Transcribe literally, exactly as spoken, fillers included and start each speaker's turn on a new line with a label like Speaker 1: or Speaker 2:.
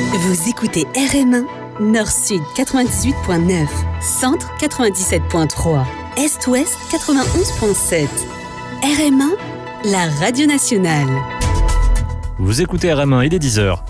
Speaker 1: Vous écoutez R M un, Nord-Sud quatre-vingt-dix-huit point neuf, Centre quatre-vingt-dix-sept point trois, Est-Ouest quatre-vingt-onze point sept. R M un, la radio nationale.
Speaker 2: Vous écoutez R M un, il est dix heures.